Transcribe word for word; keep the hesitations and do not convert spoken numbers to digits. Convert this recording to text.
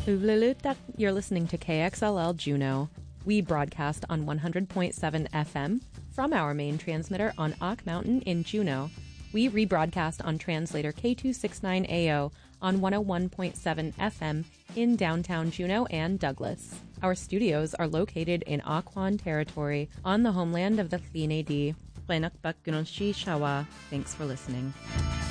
Uvlilutak, you're listening to K X L L Juneau. We broadcast on one hundred point seven F M from our main transmitter on Ock Mountain in Juneau. We rebroadcast on translator K two sixty-nine A O on one oh one point seven F M in downtown Juneau and Douglas. Our studios are located in Occoquan territory on the homeland of the Tlin-A-Di. Thanks for listening.